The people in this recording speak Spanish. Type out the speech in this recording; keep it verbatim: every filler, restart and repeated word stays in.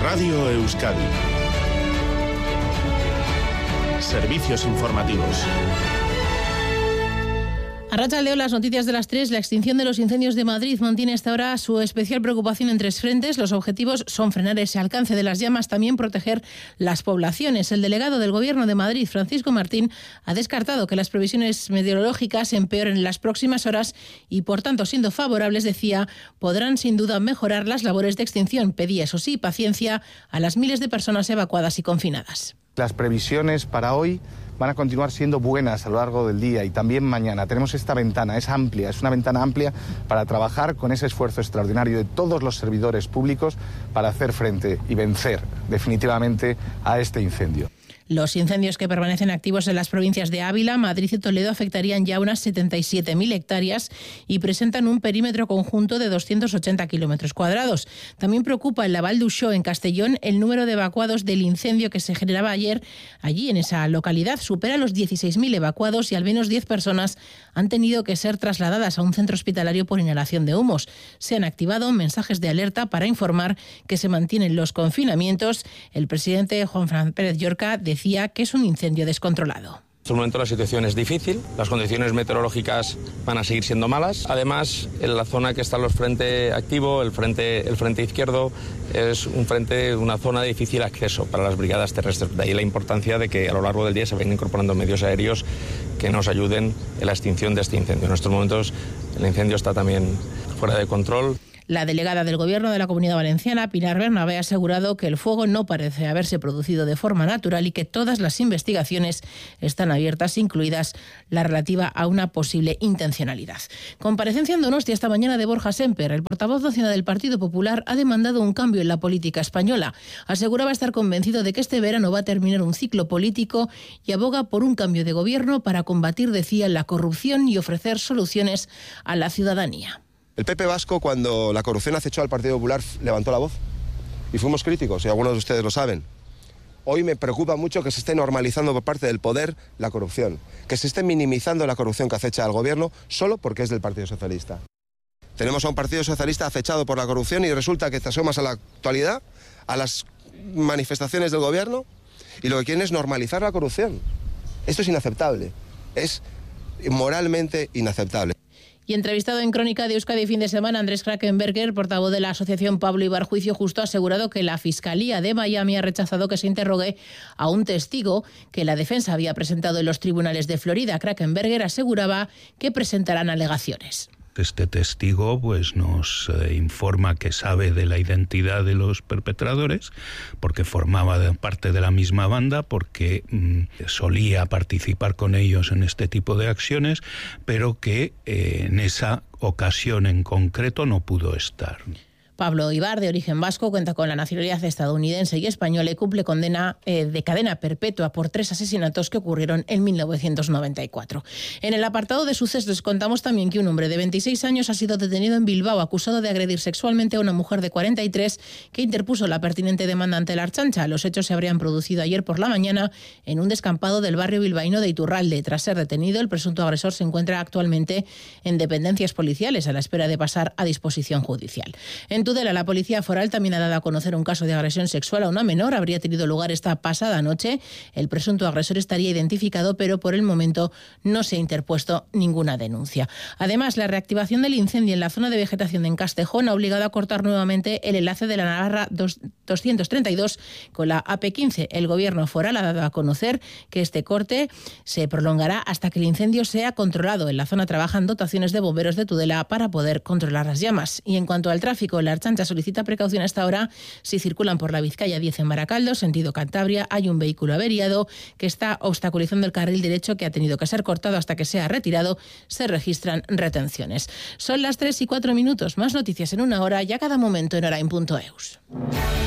Radio Euskadi. Servicios informativos. Arratsaldeon, las noticias de las tres. La extinción de los incendios de Madrid mantiene hasta ahora su especial preocupación en tres frentes. Los objetivos son frenar ese alcance de las llamas, también proteger las poblaciones. El delegado del Gobierno de Madrid, Francisco Martín, ha descartado que las previsiones meteorológicas empeoren en las próximas horas y, por tanto, siendo favorables, decía, podrán sin duda mejorar las labores de extinción. Pedía, eso sí, paciencia a las miles de personas evacuadas y confinadas. Las previsiones para hoy van a continuar siendo buenas a lo largo del día y también mañana. Tenemos esta ventana, es amplia, es una ventana amplia para trabajar con ese esfuerzo extraordinario de todos los servidores públicos para hacer frente y vencer definitivamente a este incendio. Los incendios que permanecen activos en las provincias de Ávila, Madrid y Toledo afectarían ya unas setenta y siete mil hectáreas y presentan un perímetro conjunto de doscientos ochenta kilómetros cuadrados. También preocupa en la Val d'Uixó, en Castellón, el número de evacuados del incendio que se generaba ayer allí en esa localidad. Supera los dieciséis mil evacuados y al menos diez personas han tenido que ser trasladadas a un centro hospitalario por inhalación de humos. Se han activado mensajes de alerta para informar que se mantienen los confinamientos. El presidente Juan Fran Pérez Llorca decía que es un incendio descontrolado. En este momento la situación es difícil, las condiciones meteorológicas van a seguir siendo malas. Además, en la zona que está el frente activo, el frente, el frente izquierdo, es un frente, una zona de difícil acceso para las brigadas terrestres. De ahí la importancia de que a lo largo del día se vayan incorporando medios aéreos que nos ayuden en la extinción de este incendio. En estos momentos el incendio está también fuera de control. La delegada del Gobierno de la Comunidad Valenciana, Pilar Bernabé, ha asegurado que el fuego no parece haberse producido de forma natural y que todas las investigaciones están abiertas, incluidas la relativa a una posible intencionalidad. Comparecencia en Donostia esta mañana de Borja Semper. El portavoz nacional del Partido Popular ha demandado un cambio en la política española. Aseguraba estar convencido de que este verano va a terminar un ciclo político y aboga por un cambio de gobierno para combatir, decía, la corrupción y ofrecer soluciones a la ciudadanía. El P P vasco, cuando la corrupción acechó al Partido Popular, levantó la voz y fuimos críticos, y algunos de ustedes lo saben. Hoy me preocupa mucho que se esté normalizando por parte del poder la corrupción, que se esté minimizando la corrupción que acecha al gobierno solo porque es del Partido Socialista. Tenemos a un Partido Socialista acechado por la corrupción y resulta que te asomas a la actualidad, a las manifestaciones del gobierno, y lo que quieren es normalizar la corrupción. Esto es inaceptable, es moralmente inaceptable. Y entrevistado en Crónica de Euskadi fin de semana, Andrés Krakenberger, portavoz de la asociación Pablo Ibar Juicio Justo, ha asegurado que la Fiscalía de Miami ha rechazado que se interrogue a un testigo que la defensa había presentado en los tribunales de Florida. Krakenberger aseguraba que presentarán alegaciones. Este testigo pues nos eh, informa que sabe de la identidad de los perpetradores porque formaba de parte de la misma banda, porque mm, solía participar con ellos en este tipo de acciones, pero que eh, en esa ocasión en concreto no pudo estar. Pablo Ibar, de origen vasco, cuenta con la nacionalidad estadounidense y española y cumple condena eh, de cadena perpetua por tres asesinatos que ocurrieron en mil novecientos noventa y cuatro. En el apartado de sucesos contamos también que un hombre de veintiséis años ha sido detenido en Bilbao acusado de agredir sexualmente a una mujer de cuarenta y tres que interpuso la pertinente demanda ante la Ertzaintza. Los hechos se habrían producido ayer por la mañana en un descampado del barrio bilbaíno de Iturralde. Tras ser detenido, el presunto agresor se encuentra actualmente en dependencias policiales a la espera de pasar a disposición judicial. En Tudela, la Policía Foral también ha dado a conocer un caso de agresión sexual a una menor. Habría tenido lugar esta pasada noche. El presunto agresor estaría identificado, pero por el momento no se ha interpuesto ninguna denuncia. Además, la reactivación del incendio en la zona de vegetación de Encastejón ha obligado a cortar nuevamente el enlace de la Navarra doscientos treinta y dos con la A P quince. El Gobierno Foral ha dado a conocer que este corte se prolongará hasta que el incendio sea controlado. En la zona trabajan dotaciones de bomberos de Tudela para poder controlar las llamas. Y en cuanto al tráfico, la Ertzaintza solicita precaución hasta ahora si circulan por la Vizcaya diez en Baracaldo, sentido Cantabria. Hay un vehículo averiado que está obstaculizando el carril derecho que ha tenido que ser cortado hasta que sea retirado. Se registran retenciones. Son las tres y cuatro minutos. Más noticias en una hora y a cada momento en hora en punto eus.